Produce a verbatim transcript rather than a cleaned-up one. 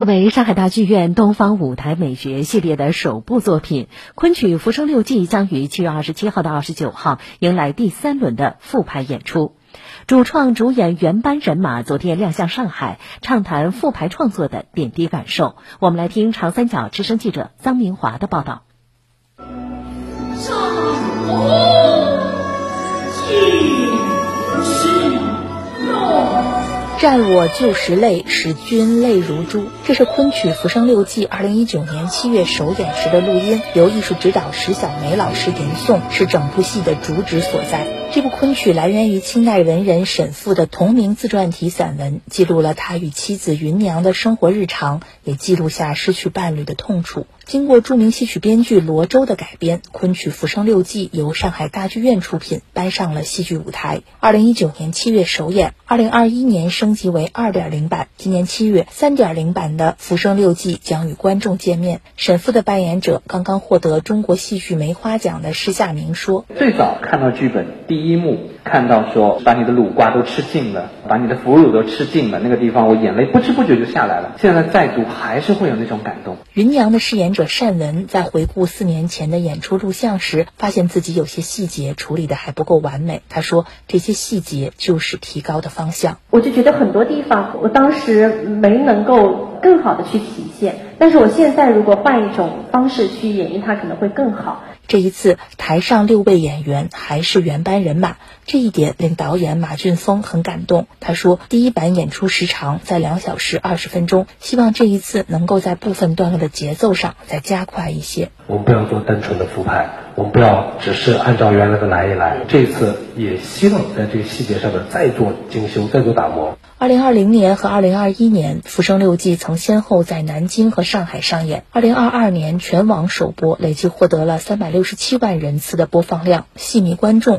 为上海大剧院东方舞台美学系列的首部作品，昆曲《浮生六记》将于七月二十七号到二十九号迎来第三轮的复排演出。主创主演原班人马昨天亮相上海，畅谈复排创作的点滴感受。我们来听长三角之声记者臧明华的报道。 战我旧时泪，使君泪如珠。这是昆曲《浮生六记》二零一九年七月首演时的录音，由艺术指导石小梅老师吟诵，是整部戏的主旨所在。这部昆曲来源于清代文人沈复的同名自传体散文，记录了他与妻子芸娘的生活日常，也记录下失去伴侣的痛楚。经过著名戏曲编剧罗周的改编，昆曲《浮生六记》由上海大剧院出品，搬上了戏剧舞台。二零一九年七月首演，二零二一年升级为 二点零 版，今年七月 三点零 版的《浮生六记》将与观众见面。沈复的扮演者刚刚获得中国戏剧梅花奖的施夏明说： 最早看到剧本第一幕，看到说把你的卤瓜都吃尽了，把你的腐乳都吃尽了，那个地方我眼泪不知不觉就下来了。现在再读还是会有那种感动。 芸娘的饰演者单文在回顾四年前的演出录像时，发现自己有些细节处理得还不够完美。他说这些细节就是提高的方向。 我就觉得很多地方我当时没能够更好的去体现，但是我现在如果换一种方式去演绎它可能会更好。 这一次台上六位演员还是原班人马，这一点令导演马俊峰很感动。他说第一版演出时长在两小时二十分钟，希望这一次能够在部分段落的节奏上再加快一些。 我们不要做单纯的复排，我们不要只是按照原来的来一来，这次也希望在这个细节上面再做精修，再做打磨。 二零二零年和二零二一年，《浮生六记》曾先后在南京和上海上演。二零二二年全网首播，累计获得了三百六十七万人次的播放量，戏迷观众